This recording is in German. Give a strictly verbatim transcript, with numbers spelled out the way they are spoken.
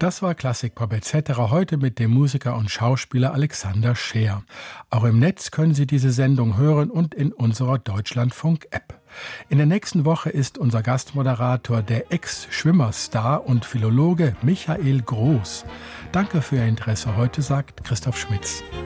Das war Klassikpop et cetera heute mit dem Musiker und Schauspieler Alexander Scheer. Auch im Netz können Sie diese Sendung hören und in unserer Deutschlandfunk-App. In der nächsten Woche ist unser Gastmoderator der Ex-Schwimmerstar und Philologe Michael Groß. Danke für Ihr Interesse heute, sagt Christoph Schmitz.